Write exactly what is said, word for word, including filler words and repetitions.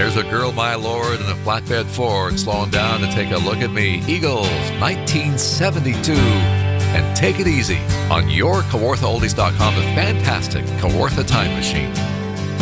There's a girl, my lord, in a flatbed Ford slowing down to take a look at me. Eagles, nineteen seventy-two. And take it easy on your Kawartha Oldies dot com, the fantastic Kawartha Time Machine.